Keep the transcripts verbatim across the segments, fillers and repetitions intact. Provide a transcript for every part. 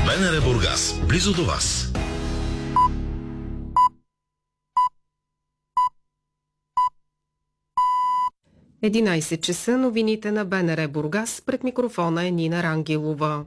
БНР Бургас, близо до вас. единайсет часа, новините на БНР Бургас. Пред микрофона е Нина Рангелова.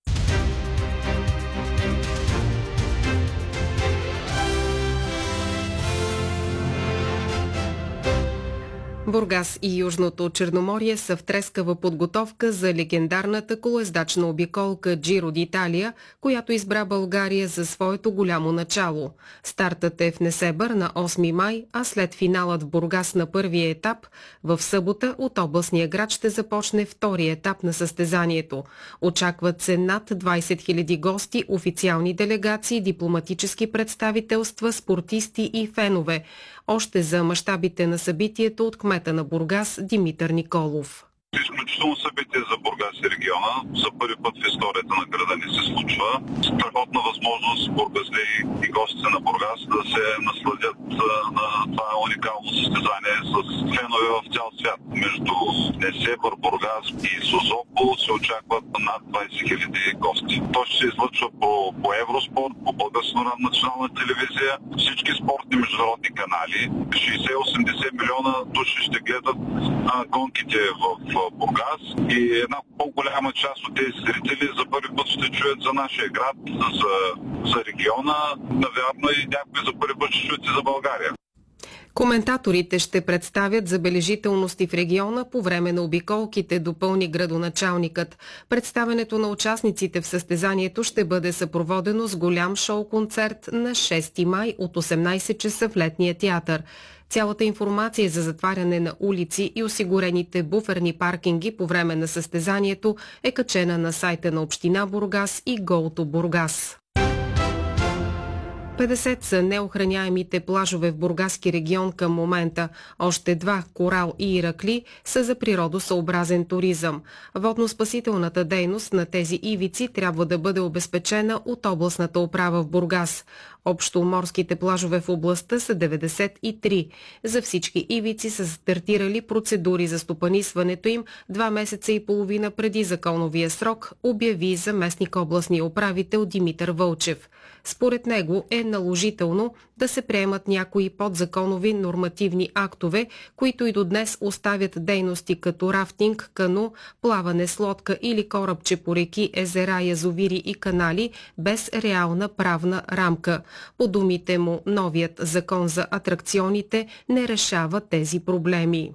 Бургас и Южното Черноморие са в трескава подготовка за легендарната колоездачна обиколка Джиро д'Италия, която избра България за своето голямо начало. Стартът е в Несебър на осми май, а след финалът в Бургас на първия етап, в събота от областния град ще започне втория етап на състезанието. Очакват се над двайсет хиляди гости, официални делегации, дипломатически представителства, спортисти и фенове. Още за мащабите на събитието от кмета на Бургас Димитър Николов. Изключително събитие за Бургас и региона. За първи път в историята на града ни се случва. Страхотна възможност бургазли и гостите на Бургас да се насладят на това уникално състезание с фенове в цял свят. Между Несебър, Бургас и Созопол се очакват над двайсет хиляди гости. То ще се излъчва по, по Евроспорт, по Българската национална телевизия, всички спортни международни канали. шейсет-осемдесет милиона души ще гледат а, гонките в Бургас и една по-голяма част от тези зрители за първи път ще чуят за нашия град, за, за региона, навярно и някои за първи път ще чуят и за България. Коментаторите ще представят забележителности в региона по време на обиколките, допълни градоначалникът. Представянето на участниците в състезанието ще бъде съпроводено с голям шоу-концерт на шести май от осемнайсет часа в Летния театър. Цялата информация за затваряне на улици и осигурените буферни паркинги по време на състезанието е качена на сайта на община Бургас и Go to Бургас. петдесет са неохраняемите плажове в Бургаски регион към момента. Още два, Корал и Иракли, са за природосъобразен туризъм. Водно-спасителната дейност на тези ивици трябва да бъде обезпечена от областната управа в Бургас. Общо морските плажове в областта са деветдесет и три. За всички ивици са стартирали процедури за стопанисването им два месеца и половина преди законовия срок, обяви заместник областния управител Димитър Вълчев. Според него е наложително да се приемат някои подзаконови нормативни актове, които и до днес оставят дейности като рафтинг, кану, плаване с лодка или корабче по реки, езера, язовири и канали без реална правна рамка. По думите му, новият закон за атракционите не решава тези проблеми.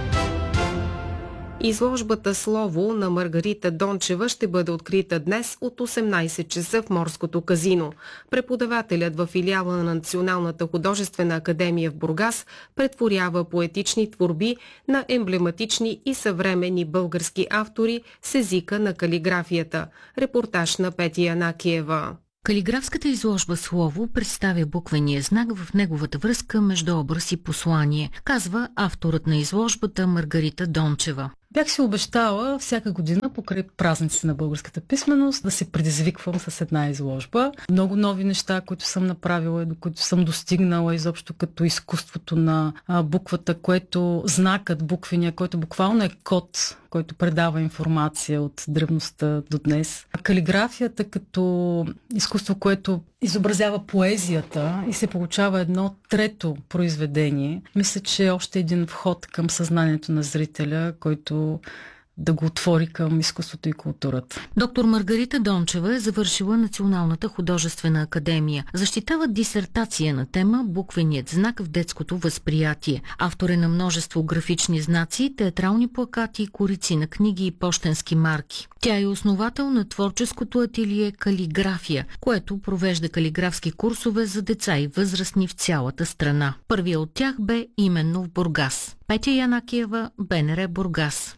Изложбата «Слово» на Маргарита Дончева ще бъде открита днес от осемнайсет часа в Морското казино. Преподавателят във филиала на Националната художествена академия в Бургас претворява поетични творби на емблематични и съвременни български автори с езика на калиграфията. Репортаж на Петя Янакиева. Калиграфската изложба «Слово» представя буквения знак в неговата връзка между образ и послание, казва авторът на изложбата Маргарита Дончева. Бях си обещала всяка година покрай празниците на българската писменост да се предизвиквам с една изложба. Много нови неща, които съм направила, до които съм достигнала изобщо като изкуството на а, буквата, което знакът буквения, който буквално е код, който предава информация от древността до днес. А калиграфията като изкуство, което изобразява поезията и се получава едно трето произведение, мисля, че е още един вход към съзнанието на зрителя, който да го отвори към изкуството и културата. Доктор Маргарита Дончева е завършила Националната художествена академия. Защитава дисертация на тема «Буквеният знак в детското възприятие». Автор е на множество графични знаци, театрални плакати, корици на книги и пощенски марки. Тя е основател на творческото ателие «Калиграфия», което провежда калиграфски курсове за деца и възрастни в цялата страна. Първият от тях бе именно в Бургас. Петя Янакиева, БНР Бургас.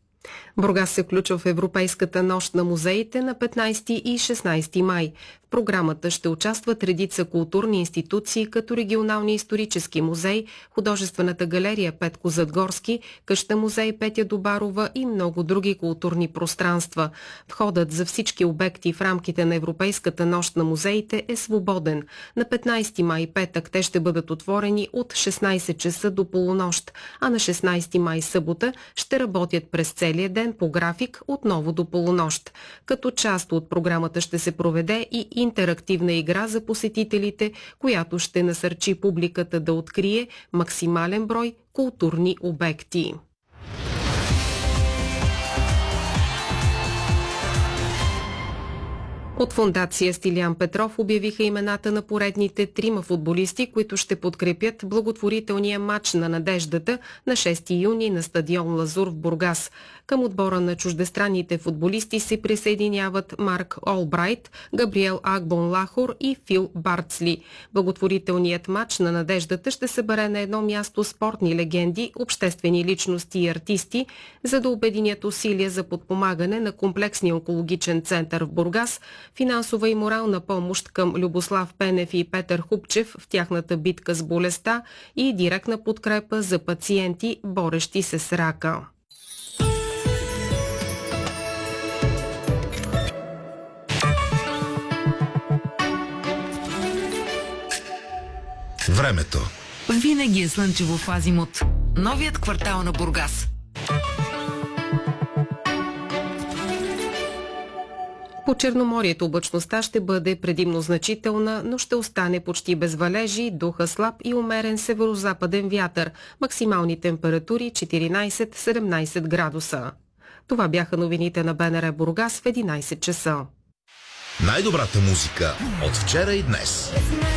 Бургас се включва в Европейската нощ на музеите на петнайсети и шестнайсети май. В програмата ще участват редица културни институции, като Регионалния исторически музей, Художествената галерия Петко Задгорски, къща музей Петя Добарова и много други културни пространства. Входът за всички обекти в рамките на Европейската нощ на музеите е свободен. На петнайсети май, петък, те ще бъдат отворени от шестнайсет часа до полунощ, а на шестнайсети май, събота, ще работят през целия ден ден по график отново до полунощ. Като част от програмата ще се проведе и интерактивна игра за посетителите, която ще насърчи публиката да открие максимален брой културни обекти. От фондация Стилян Петров обявиха имената на поредните трима футболисти, които ще подкрепят благотворителния матч на надеждата на шести юни на стадион Лазур в Бургас. Към отбора на чуждестранните футболисти се присъединяват Марк Олбрайт, Габриел Агбон Лахор и Фил Бартсли. Благотворителният матч на надеждата ще събере на едно място спортни легенди, обществени личности и артисти, за да обединят усилия за подпомагане на комплексния онкологичен център в Бургас, финансова и морална помощ към Любослав Пенев и Петър Хупчев в тяхната битка с болестта и директна подкрепа за пациенти, борещи се с рака. Времето. Винаги е слънчево в Азимут. Новият квартал на Бургас. По Черноморието облачността ще бъде предимно значителна, но ще остане почти без валежи, духа слаб и умерен северо-западен вятър. Максимални температури четиринайсет-седемнайсет градуса. Това бяха новините на БНР Бургас в единайсет часа. Най-добрата музика от вчера и днес.